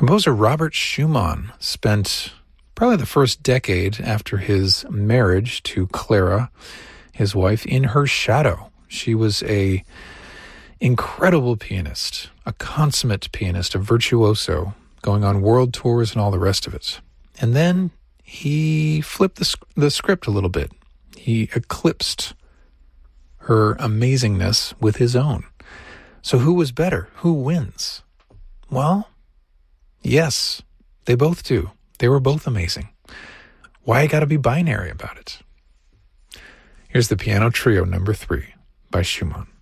Composer Robert Schumann spent probably the first decade after his marriage to Clara, his wife, in her shadow. She was a incredible pianist, a consummate pianist, a virtuoso, going on world tours and all the rest of it. And then he flipped the script a little bit. He eclipsed her amazingness with his own. So who was better? Who wins? Well, yes, they both do. They were both amazing. Why gotta be binary about it? Here's the Piano Trio number 3 by Schumann.